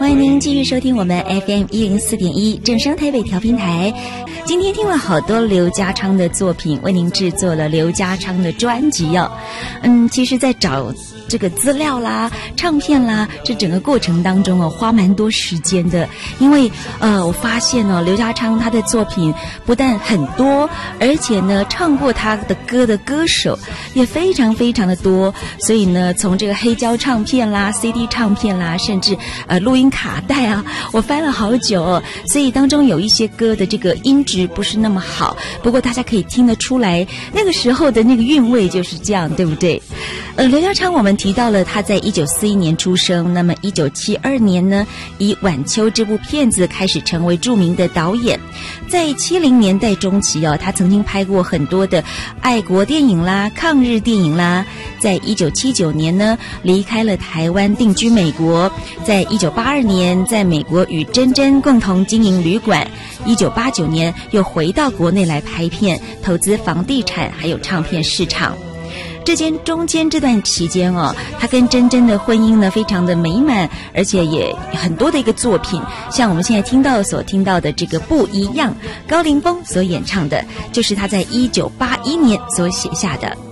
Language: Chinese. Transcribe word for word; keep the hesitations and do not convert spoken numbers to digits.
欢迎您继续收听我们 F M 一零四点一正声台北调频台。今天听了好多刘家昌的作品，为您制作了刘家昌的专辑哦。嗯，其实在找这个资料啦、唱片啦，这整个过程当中哦，花蛮多时间的。因为呃，我发现哦，刘家昌他的作品不但很多，而且呢，唱过他的歌的歌手也非常非常的多。所以呢，从这个黑胶唱片啦、C D 唱片啦，甚至呃录音卡带啊，我翻了好久哦。所以当中有一些歌的这个音质不是那么好，不过大家可以听得出来，那个时候的那个韵味就是这样，对不对？呃，刘家昌我们提到了他在一九四一年出生，那么一九七二年呢，以《晚秋》这部片子开始成为著名的导演。在七零年代中期哦，他曾经拍过很多的爱国电影啦、抗日电影啦。在一九七九年呢，离开了台湾，定居美国。在一九八二年，在美国与珍珍共同经营旅馆。一九八九年又回到国内来拍片，投资房地产还有唱片市场。这间中间这段期间哦，他跟珍珍的婚姻呢非常的美满，而且也很多的一个作品，像我们现在听到所听到的这个不一样，高凌风所演唱的，就是他在一九八一年所写下的。